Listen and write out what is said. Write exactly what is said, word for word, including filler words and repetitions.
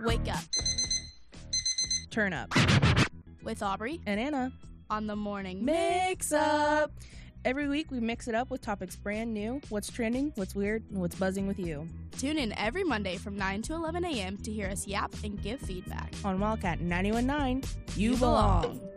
Wake up Turn up with Aubrey and Anna on the morning Mix Up. Every week we mix it up with topics brand new, what's trending, what's weird, and what's buzzing with you. Tune in every Monday from nine to eleven a.m. to hear us yap and give feedback. On Wildcat ninety-one point nine, you, You belong. belong.